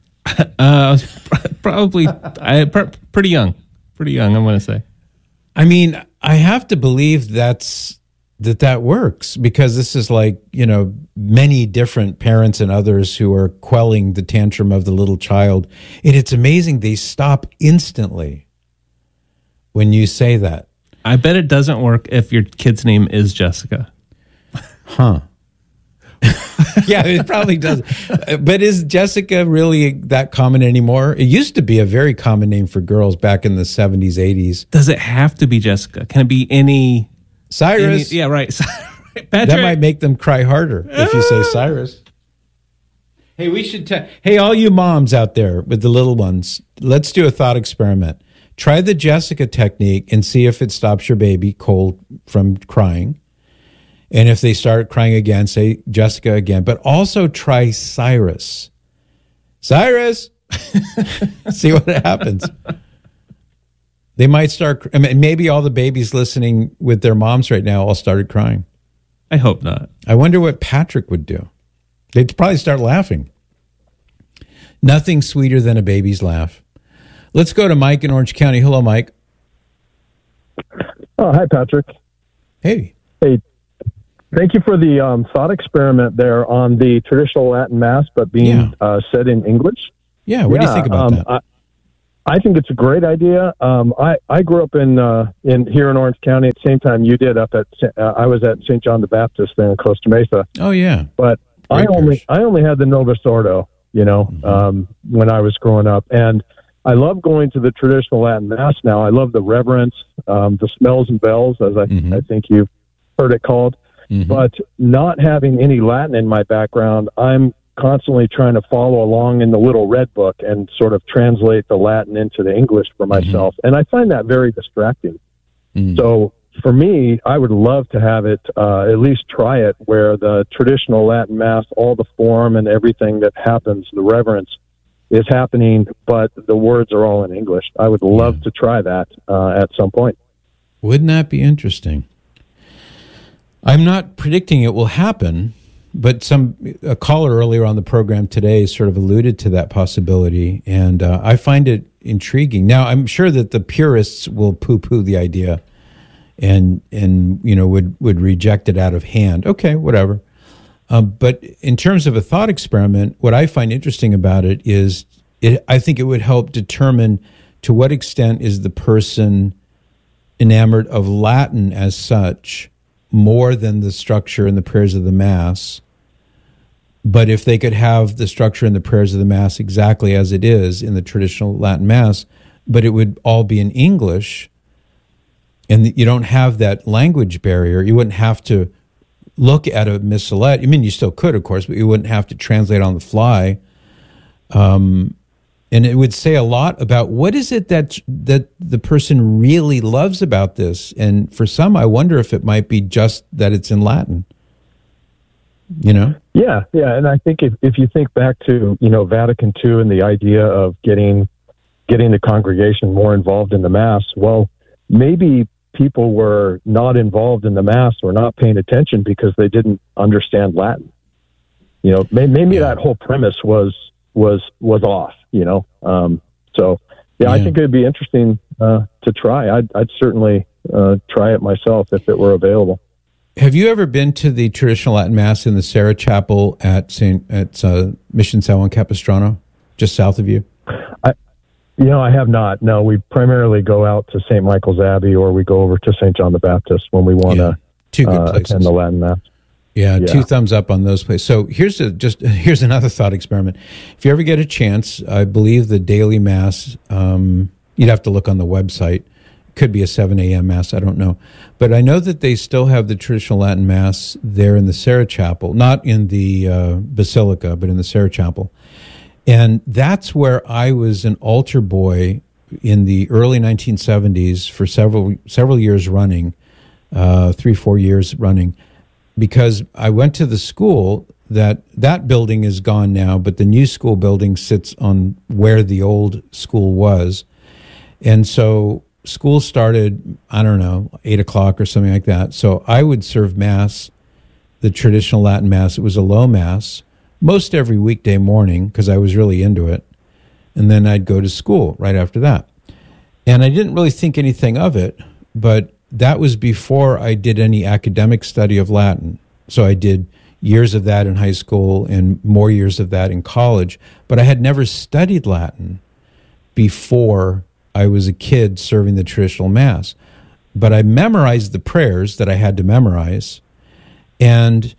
Probably pretty young. I'm going to say. I mean, I have to believe that works, because this is like, many different parents and others who are quelling the tantrum of the little child. And it's amazing. They stop instantly when you say that. I bet it doesn't work if your kid's name is Jessica. Huh. Yeah, it probably does. But is Jessica really that common anymore? It used to be a very common name for girls back in the 70s, 80s. Does it have to be Jessica? Can it be any? Cyrus? Yeah, right. Patrick? That might make them cry harder if you say Cyrus. Hey, we should hey, all you moms out there with the little ones, let's do a thought experiment. Try the Jessica technique and see if it stops your baby cold from crying. And if they start crying again, say Jessica again. But also try Cyrus. Cyrus! See what happens. They might start. I mean, maybe all the babies listening with their moms right now all started crying. I hope not. I wonder what Patrick would do. They'd probably start laughing. Nothing sweeter than a baby's laugh. Let's go to Mike in Orange County. Hello, Mike. Oh, hi, Patrick. Hey. Hey. Thank you for the thought experiment there on the traditional Latin Mass, but being said in English. Yeah, what do you think about that? I think it's a great idea. I grew up in here in Orange County at the same time you did. I was at St. John the Baptist there in Costa Mesa. Oh yeah, but I only had the Novus Ordo, when I was growing up, and I love going to the traditional Latin Mass now. I love the reverence, the smells and bells, as I think you've heard it called. But not having any Latin in my background, I'm constantly trying to follow along in the little red book and sort of translate the Latin into the English for myself. And I find that very distracting. So for me, I would love to have it, at least try it, where the traditional Latin Mass, all the form and everything that happens, the reverence is happening, but the words are all in English. I would love to try that at some point. Wouldn't that be interesting? I'm not predicting it will happen, but a caller earlier on the program today sort of alluded to that possibility, and I find it intriguing. Now, I'm sure that the purists will poo-poo the idea and would reject it out of hand. Okay, whatever. But in terms of a thought experiment, what I find interesting about it is I think it would help determine to what extent is the person enamored of Latin as such more than the structure and the prayers of the Mass. But if they could have the structure and the prayers of the Mass exactly as it is in the traditional Latin Mass, but it would all be in English, and you don't have that language barrier, you wouldn't have to look at a missalette. I mean, you still could, of course, but you wouldn't have to translate on the fly. And it would say a lot about what is it that the person really loves about this. And for some, I wonder if it might be just that it's in Latin. Yeah, and I think if you think back to Vatican II and the idea of getting the congregation more involved in the Mass, well, maybe people were not involved in the Mass or not paying attention because they didn't understand Latin. Maybe that whole premise was off. I think it'd be interesting to try. I'd certainly try it myself if it were available. Have you ever been to the traditional Latin Mass in the Sarah Chapel at Mission San Juan Capistrano, just south of you? I have not. No, we primarily go out to St. Michael's Abbey or we go over to St. John the Baptist when we want to attend the Latin Mass. Yeah, 2 thumbs up on those places. So here's another thought experiment. If you ever get a chance, I believe the daily Mass, you'd have to look on the website. Could be a 7 a.m. Mass, I don't know. But I know that they still have the traditional Latin Mass there in the Sarah Chapel, not in the Basilica, but in the Sarah Chapel. And that's where I was an altar boy in the early 1970s for several years running, 3-4 years running, because I went to the school that building is gone now, but the new school building sits on where the old school was. And so school started, 8 o'clock or something like that. So I would serve Mass, the traditional Latin Mass. It was a low Mass, most every weekday morning because I was really into it. And then I'd go to school right after that. And I didn't really think anything of it, but that was before I did any academic study of Latin. So I did years of that in high school and more years of that in college. But I had never studied Latin before I was a kid serving the traditional Mass. But I memorized the prayers that I had to memorize. And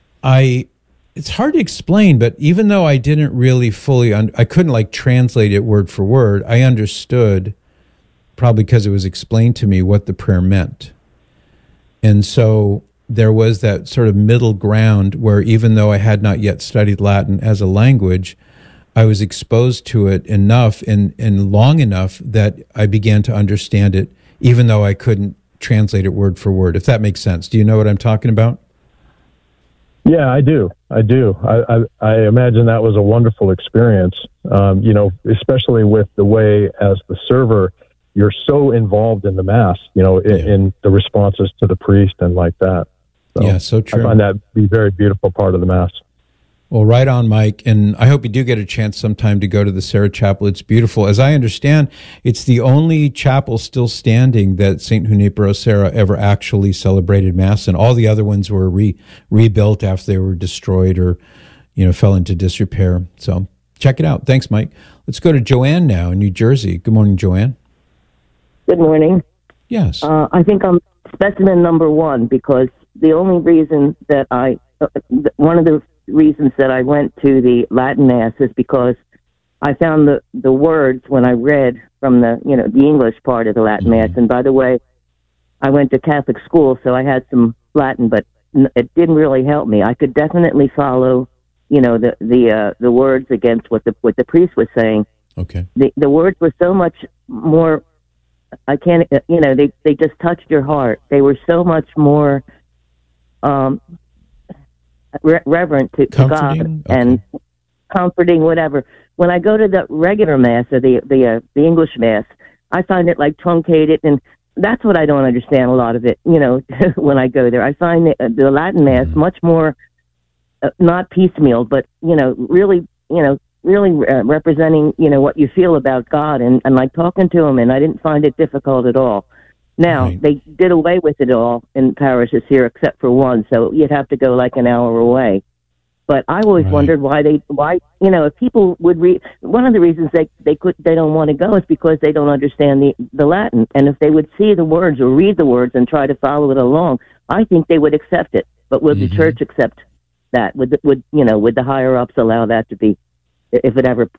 it's hard to explain, but even though I didn't really fully, I couldn't translate it word for word, I understood, probably because it was explained to me, what the prayer meant. And so there was that sort of middle ground where even though I had not yet studied Latin as a language, I was exposed to it enough and long enough that I began to understand it, even though I couldn't translate it word for word, if that makes sense. Do you know what I'm talking about? Yeah, I do. I imagine that was a wonderful experience, especially with the way as the server you're so involved in the Mass, in the responses to the priest and like that. So true. I find that to be a very beautiful part of the Mass. Well, right on, Mike. And I hope you do get a chance sometime to go to the Serra Chapel. It's beautiful. As I understand, it's the only chapel still standing that St. Junipero Serra ever actually celebrated Mass, and all the other ones were rebuilt after they were destroyed or, fell into disrepair. So check it out. Thanks, Mike. Let's go to Joanne now in New Jersey. Good morning, Joanne. Good morning. Yes. I think I'm specimen number one because the only reason that one of the reasons that I went to the Latin Mass is because I found the words when I read from the English part of the Latin Mass. And by the way, I went to Catholic school, so I had some Latin, but it didn't really help me. I could definitely follow, the words against what the priest was saying. Okay. The words were so much more. I can't. They just touched your heart. They were so much more reverent to God and comforting, whatever. When I go to the regular Mass or the English Mass, I find it like truncated, and that's what I don't understand a lot of it. When I go there, I find the Latin Mass much more not piecemeal, but really representing what you feel about God and like talking to him, and I didn't find it difficult at all. Now, they did away with it all in parishes here except for one, so you'd have to go like an hour away. But I always wondered why if people would read, one of the reasons they don't want to go is because they don't understand the Latin. And if they would see the words or read the words and try to follow it along, I think they would accept it. But would the church accept that? Would the higher ups allow that to be, if it ever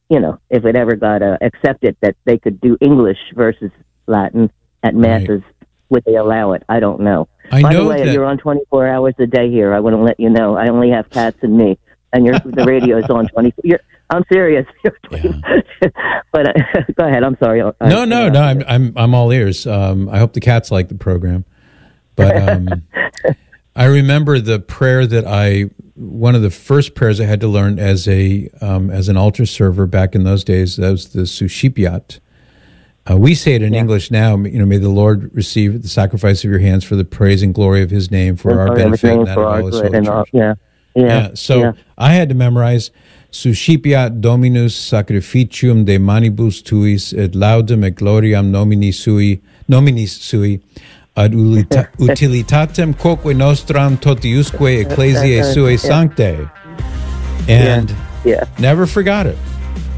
got accepted that they could do English versus Latin at Masses, would they allow it? I don't know. By the way, you're on 24 hours a day here. I want to let you know. I only have cats and me, and the radio is on 24. I'm serious. But go ahead. I'm sorry. No. I'm all ears. I hope the cats like the program. But I remember the prayer that one of the first prayers I had to learn as an altar server back in those days. That was the Suscipiat. We say it in English now, may the Lord receive the sacrifice of your hands for the praise and glory of his name, for our benefit and that of all his holy church. So I had to memorize Suscipiat Dominus sacrificium de manibus tuis et laudem et gloriam nominis sui ad utilitatem quoque nostram totiusque ecclesiae sui sanctae. And never forgot it.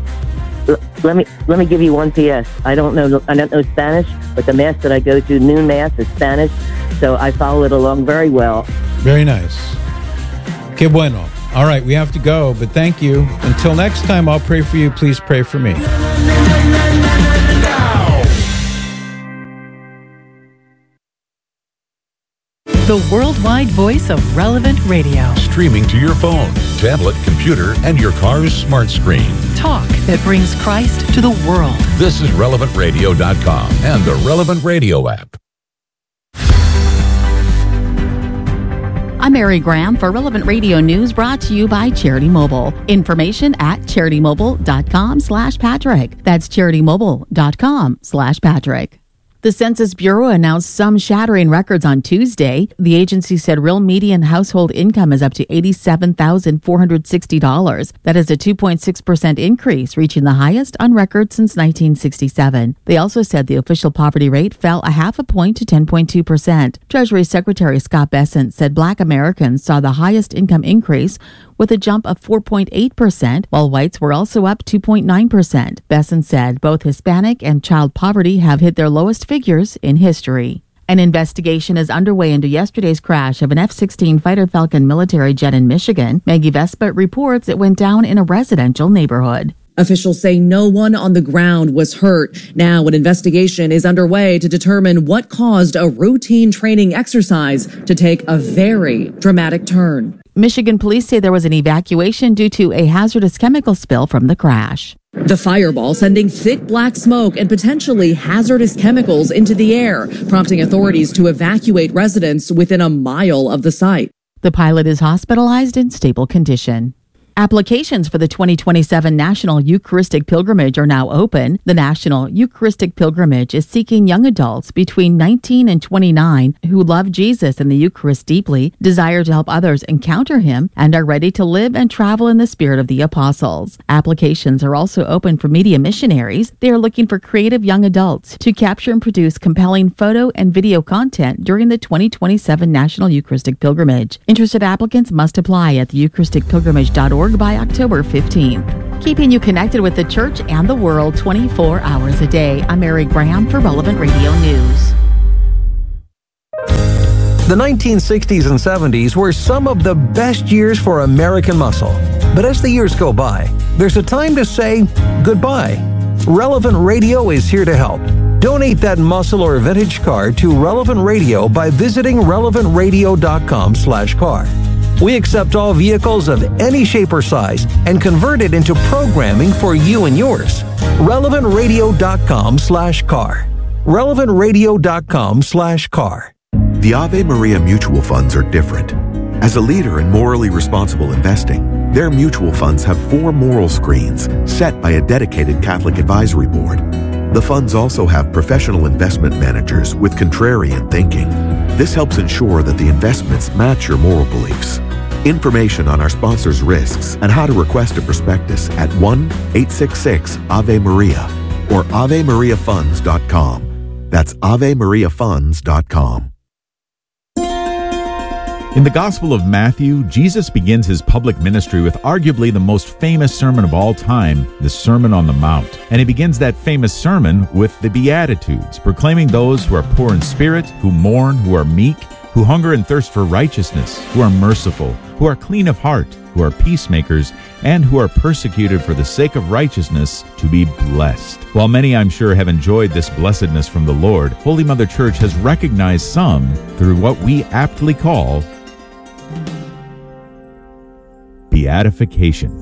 Let me give you one PS. I don't know Spanish, but the Mass that I go to, noon Mass, is Spanish, so I follow it along very well. Very nice. Que bueno. All right, we have to go, but thank you. Until next time, I'll pray for you. Please pray for me. The worldwide voice of Relevant Radio. Streaming to your phone, tablet, computer, and your car's smart screen. Talk that brings Christ to the world. This is RelevantRadio.com and the Relevant Radio app. I'm Mary Graham for Relevant Radio News, brought to you by Charity Mobile. Information at CharityMobile.com/Patrick. That's CharityMobile.com/Patrick. The Census Bureau announced some shattering records on Tuesday. The agency said real median household income is up to $87,460. That is a 2.6% increase, reaching the highest on record since 1967. They also said the official poverty rate fell a half a point to 10.2%. Treasury Secretary Scott Bessent said Black Americans saw the highest income increase with a jump of 4.8%, while whites were also up 2.9%. Bessent said both Hispanic and child poverty have hit their lowest figures in history. An investigation is underway into yesterday's crash of an F-16 Fighter Falcon military jet in Michigan. Maggie Vespa reports it went down in a residential neighborhood. Officials say no one on the ground was hurt. Now an investigation is underway to determine what caused a routine training exercise to take a very dramatic turn. Michigan police say there was an evacuation due to a hazardous chemical spill from the crash. The fireball sending thick black smoke and potentially hazardous chemicals into the air, prompting authorities to evacuate residents within a mile of the site. The pilot is hospitalized in stable condition. Applications for the 2027 National Eucharistic Pilgrimage are now open. The National Eucharistic Pilgrimage is seeking young adults between 19 and 29 who love Jesus and the Eucharist deeply, desire to help others encounter him, and are ready to live and travel in the spirit of the apostles. Applications are also open for media missionaries. They are looking for creative young adults to capture and produce compelling photo and video content during the 2027 National Eucharistic Pilgrimage. Interested applicants must apply at theeucharisticpilgrimage.org by October 15th. Keeping you connected with the church and the world 24 hours a day. I'm Mary Graham for Relevant Radio News. The 1960s and 70s were some of the best years for American muscle. But as the years go by, there's a time to say goodbye. Relevant Radio is here to help. Donate that muscle or vintage car to Relevant Radio by visiting relevantradio.com/car. We accept all vehicles of any shape or size and convert it into programming for you and yours. relevantradio.com/car. relevantradio.com/car. The Ave Maria mutual funds are different. As a leader in morally responsible investing, their mutual funds have 4 moral screens set by a dedicated Catholic advisory board. The funds also have professional investment managers with contrarian thinking. This helps ensure that the investments match your moral beliefs. Information on our sponsors' risks and how to request a prospectus at 1-866-AVE-MARIA or AveMariaFunds.com. That's AveMariaFunds.com. In the Gospel of Matthew, Jesus begins his public ministry with arguably the most famous sermon of all time, the Sermon on the Mount. And he begins that famous sermon with the Beatitudes, proclaiming those who are poor in spirit, who mourn, who are meek, who hunger and thirst for righteousness, who are merciful, who are clean of heart, who are peacemakers, and who are persecuted for the sake of righteousness, to be blessed. While many, I'm sure, have enjoyed this blessedness from the Lord, Holy Mother Church has recognized some through what we aptly call beatification.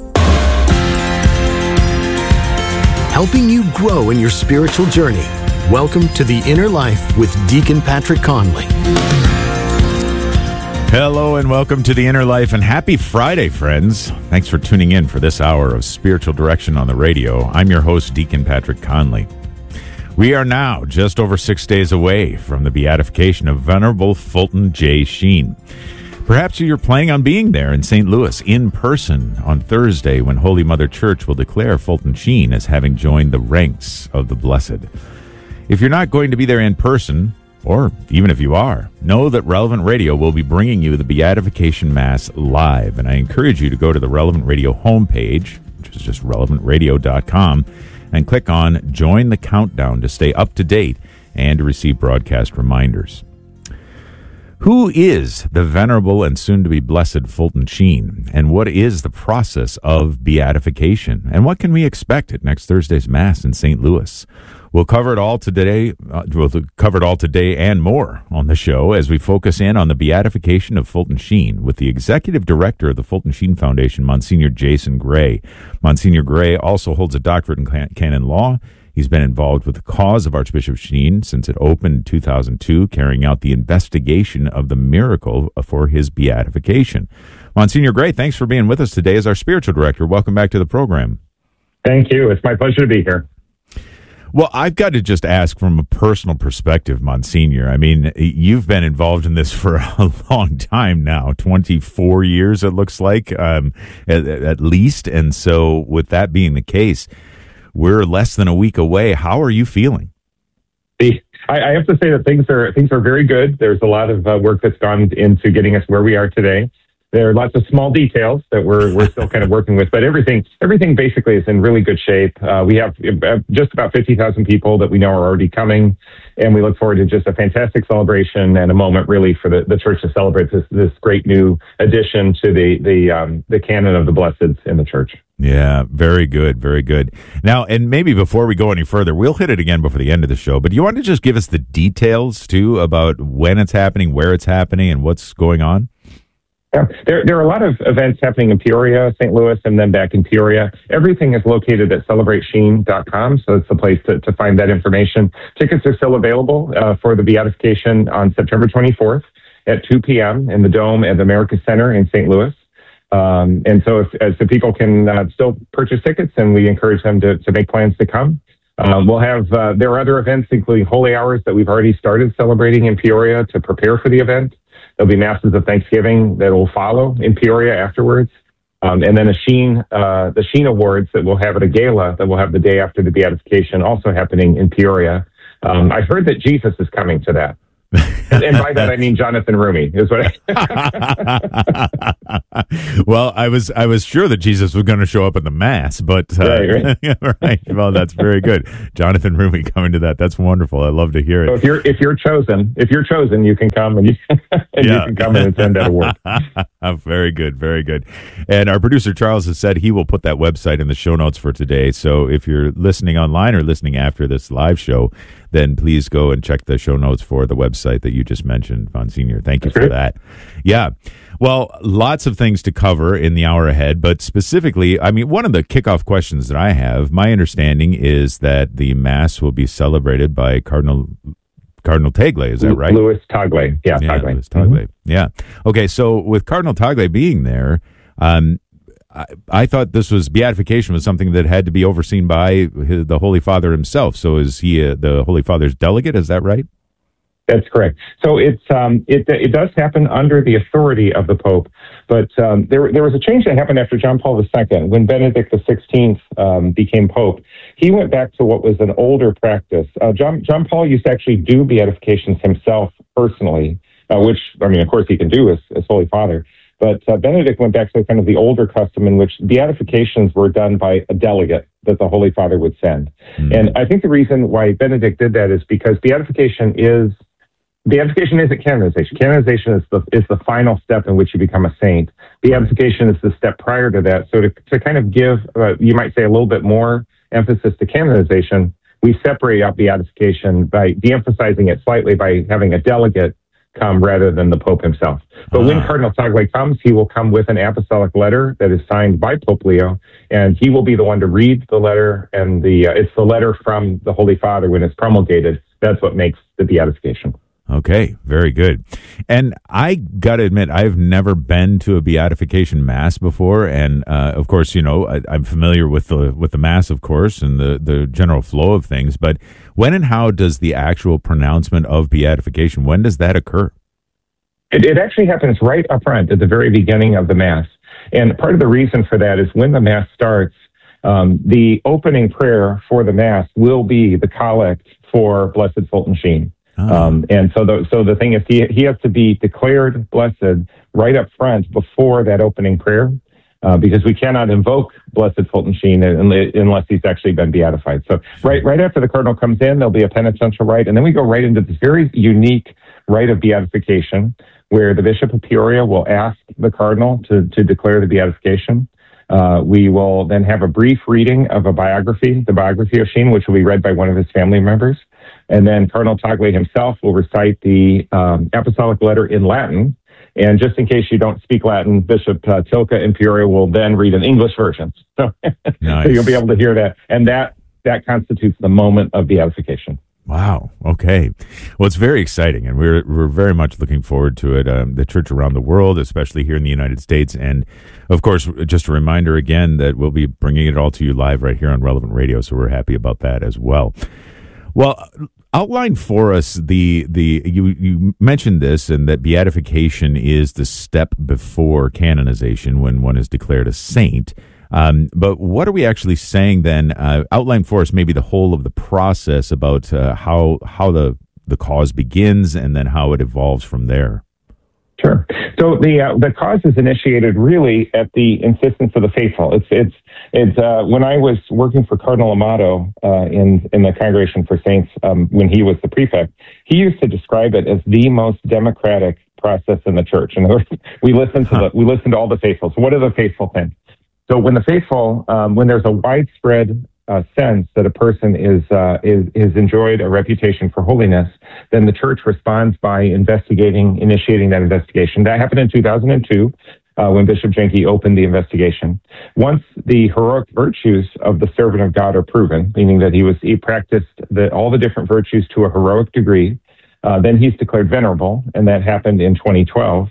Helping you grow in your spiritual journey. Welcome to The Inner Life with Deacon Patrick Conley. Hello and welcome to The Inner Life, and happy Friday, friends. Thanks for tuning in for this hour of spiritual direction on the radio. I'm your host, Deacon Patrick Conley. We are now just over 6 days away from the beatification of Venerable Fulton J. Sheen. Perhaps you're planning on being there in St. Louis in person on Thursday when Holy Mother Church will declare Fulton Sheen as having joined the ranks of the blessed. If you're not going to be there in person, or even if you are, know that Relevant Radio will be bringing you the Beatification Mass live. And I encourage you to go to the Relevant Radio homepage, which is just relevantradio.com, and click on Join the Countdown to stay up to date and to receive broadcast reminders. Who is the venerable and soon-to-be blessed Fulton Sheen, and what is the process of beatification, and what can we expect at next Thursday's Mass in St. Louis? We'll cover it all today. And more on the show as we focus in on the beatification of Fulton Sheen with the executive director of the Fulton Sheen Foundation, Monsignor Jason Gray. Monsignor Gray also holds a doctorate in canon law. He's been involved with the cause of Archbishop Sheen since it opened in 2002, carrying out the investigation of the miracle for his beatification. Monsignor Gray, thanks for being with us today as our spiritual director. Welcome back to the program. Thank you. It's my pleasure to be here. Well, I've got to just ask from a personal perspective, Monsignor. I mean, you've been involved in this for a long time now, 24 years, it looks like, at least. And so with that being the case, we're less than a week away. How are you feeling? I have to say that things are very good. There's a lot of work that's gone into getting us where we are today. There are lots of small details that we're still kind of working with, but everything basically is in really good shape. We have just about 50,000 people that we know are already coming, and we look forward to just a fantastic celebration and a moment really for the church to celebrate this great new addition to the canon of the blesseds in the church. Yeah, very good, very good. Now, and maybe before we go any further, we'll hit it again before the end of the show, but do you want to just give us the details, too, about when it's happening, where it's happening, and what's going on? Yeah, there are a lot of events happening in Peoria, St. Louis, and then back in Peoria. Everything is located at celebratesheen.com, so it's the place to find that information. Tickets are still available for the beatification on September 24th at 2 p.m. in the Dome at the America Center in St. Louis. And so so people can still purchase tickets, and we encourage them to make plans to come. We'll have, there are other events, including Holy Hours that we've already started celebrating in Peoria to prepare for the event. There'll be masses of Thanksgiving that will follow in Peoria afterwards. And then the Sheen Awards that we'll have at a gala that we'll have the day after the beatification also happening in Peoria. I've heard that Jesus is coming to that. And by that I mean Jonathan Roumie is what Well, I was sure that Jesus was going to show up at the Mass, but right. Right. Well, that's very good. Jonathan Roumie coming to that. That's wonderful. I love to hear it. So if you're chosen, you can come and you can come and attend that award. Very good, very good. And our producer Charles has said he will put that website in the show notes for today. So if you're listening online or listening after this live show, then please go and check the show notes for the website that you just mentioned, Monsignor. Thank you for that. Yeah. Well, lots of things to cover in the hour ahead, but specifically, I mean, one of the kickoff questions that I have, my understanding is that the Mass will be celebrated by Cardinal Tagle. Is that right? Louis Tagle. Yeah, Tagle. Louis Tagle. Mm-hmm. Yeah. Okay, so with Cardinal Tagle being there, I thought this beatification was something that had to be overseen by the Holy Father himself. So is he the Holy Father's delegate? Is that right? That's correct. So it does happen under the authority of the Pope, but there was a change that happened after John Paul II. When Benedict XVI became Pope, he went back to what was an older practice. John Paul used to actually do beatifications himself personally, which, I mean, of course he can do as Holy Father. But Benedict went back to kind of the older custom in which beatifications were done by a delegate that the Holy Father would send. Mm-hmm. And I think the reason why Benedict did that is because beatification isn't canonization. Canonization is the final step in which you become a saint. Beatification is the step prior to that. So to kind of give, you might say, a little bit more emphasis to canonization, we separate out beatification by de-emphasizing it slightly by having a delegate come rather than the Pope himself. But when Cardinal Tagle comes, he will come with an apostolic letter that is signed by Pope Leo, and he will be the one to read the letter, and it's the letter from the Holy Father when it's promulgated. That's what makes the beatification. Okay, very good. And I got to admit, I've never been to a beatification Mass before, and of course, you know, I'm familiar with the Mass, of course, and the general flow of things. But when and how does the actual pronouncement of beatification, when does that occur? It actually happens right up front at the very beginning of the Mass, and part of the reason for that is when the Mass starts, the opening prayer for the Mass will be the collect for Blessed Fulton Sheen. And so the thing is, he has to be declared blessed right up front before that opening prayer, because we cannot invoke Blessed Fulton Sheen unless he's actually been beatified. So right after the cardinal comes in, there'll be a penitential rite, and then we go right into this very unique rite of beatification, where the Bishop of Peoria will ask the cardinal to declare the beatification. We will then have a brief reading of the biography of Sheen, which will be read by one of his family members. And then Cardinal Tagle himself will recite the apostolic letter in Latin. And just in case you don't speak Latin, Bishop Tilke in Peoria will then read an English version. So, nice. So you'll be able to hear that. And that constitutes the moment of beatification. Wow. Okay. Well, it's very exciting, and we're very much looking forward to it. The church around the world, especially here in the United States, and of course, just a reminder again that we'll be bringing it all to you live right here on Relevant Radio. So we're happy about that as well. Well, outline for us you mentioned this, and that beatification is the step before canonization when one is declared a saint. But what are we actually saying then? Outline for us maybe the whole of the process about how the cause begins and then how it evolves from there. Sure. So the cause is initiated really at the insistence of the faithful. It's when I was working for Cardinal Amato in the Congregation for Saints when he was the prefect, he used to describe it as the most democratic process in the church. And we listen to all the faithful. So what do the faithful think? So when the faithful, when there's a widespread sense that a person is enjoyed a reputation for holiness, then the church responds by initiating that investigation. That happened in 2002 when Bishop Jenke opened the investigation. Once the heroic virtues of the servant of God are proven, meaning that he practiced all the different virtues to a heroic degree, then he's declared venerable, and that happened in 2012.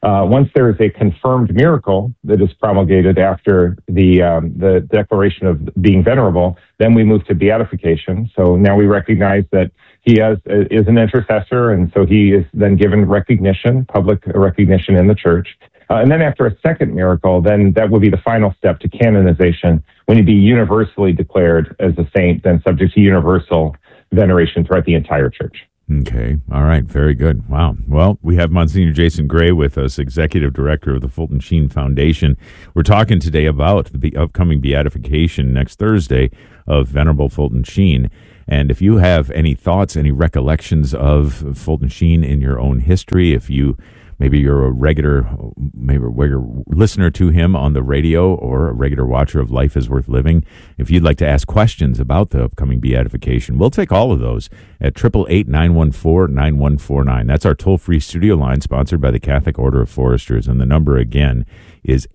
Once there is a confirmed miracle that is promulgated after the declaration of being venerable, then we move to beatification. So now we recognize that he is an intercessor, and so he is then given recognition, public recognition in the church. And then after a second miracle, then that will be the final step to canonization, when he'd be universally declared as a saint, then subject to universal veneration throughout the entire church. Okay. All right. Very good. Wow. Well, we have Monsignor Jason Gray with us, Executive Director of the Fulton Sheen Foundation. We're talking today about the upcoming beatification next Thursday of Venerable Fulton Sheen. And if you have any thoughts, any recollections of Fulton Sheen in your own history, if you maybe you're a regular listener to him on the radio or a regular watcher of Life is Worth Living, if you'd like to ask questions about the upcoming beatification, we'll take all of those at 888-914-9149. That's our toll-free studio line sponsored by the Catholic Order of Foresters. And the number again is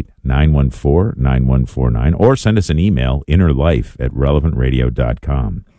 888-914-9149. Or send us an email, innerlife@relevantradio.com.